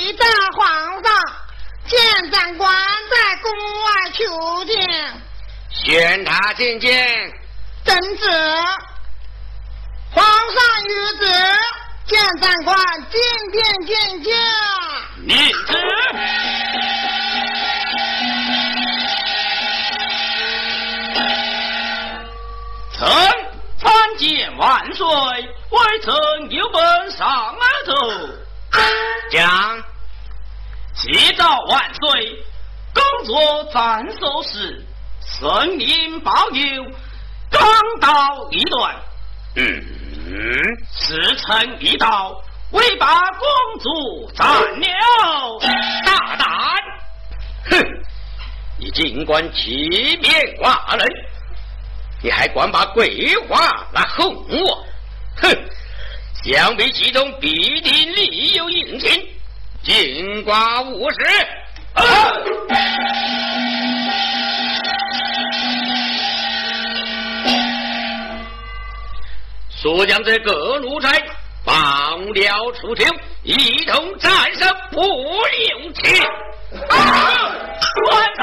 启奏皇上，见长官在宫外求见。 宣他觐见。 遵旨。皇上谕旨，见长官觐见。 领旨。臣参见万岁，微臣有本上儿奏。 讲。 启奏万岁，工作斩首时，森林报有刚到一段。时辰一到，未把公主斩了。 大胆！哼！你尽管欺骗寡人，你还管把鬼话来哄我？哼！想必其中必定另有隐情，尽寡无实。速将这各奴才放了出庭，一同战胜不留情。 万岁！